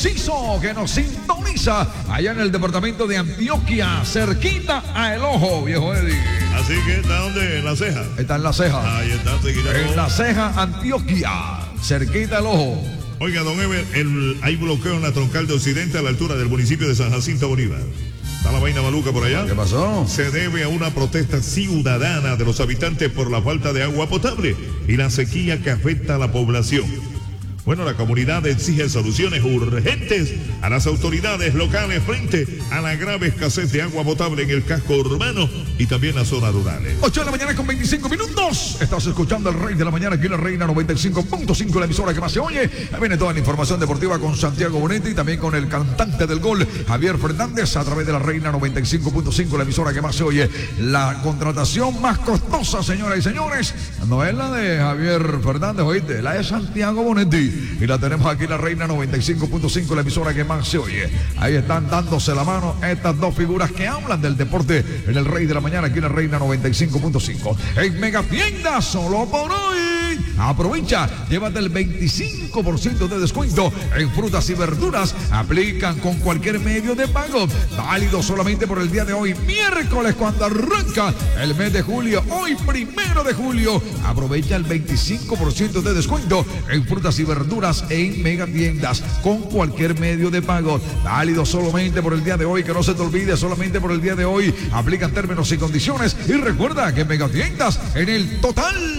Ciso, que nos sintoniza allá en el departamento de Antioquia, cerquita a El Ojo, viejo Eddie. Así que ¿está dónde? ¿En La Ceja? Está en La Ceja. Ahí está, seguida. En La Ceja, Antioquia, cerquita al Ojo. Oiga, don Ever, hay bloqueo en la troncal de Occidente a la altura del municipio de San Jacinto Bolívar. ¿Está la vaina maluca por allá? ¿Qué pasó? Se debe a una protesta ciudadana de los habitantes por la falta de agua potable y la sequía que afecta a la población. Bueno, la comunidad exige soluciones urgentes a las autoridades locales frente a la grave escasez de agua potable en el casco urbano y también las zonas rurales. 8 de la mañana con 25 minutos. Estás escuchando el Rey de la Mañana aquí en la Reina 95.5, la emisora que más se oye. Ahí viene toda la información deportiva con Santiago Bonetti y también con el cantante del gol, Javier Fernández, a través de la Reina 95.5, la emisora que más se oye. La contratación más costosa, señoras y señores, no es la de Javier Fernández, oíste, la de Santiago Bonetti. Y la tenemos aquí en la Reina 95.5, la emisora que más se oye. Ahí están dándose la mano estas dos figuras que hablan del deporte en el Rey de la Mañana, aquí en la Reina 95.5. En Megatiendas, solo por hoy. Aprovecha, llévate el 25% de descuento en frutas y verduras. Aplican con cualquier medio de pago. Válido solamente por el día de hoy, miércoles, cuando arranca el mes de julio. Hoy, 1 de julio. Aprovecha el 25% de descuento en frutas y verduras en Megatiendas con cualquier medio de pago. Válido solamente por el día de hoy, que no se te olvide, solamente por el día de hoy. Aplican términos y condiciones. Y recuerda que Megatiendas, en el total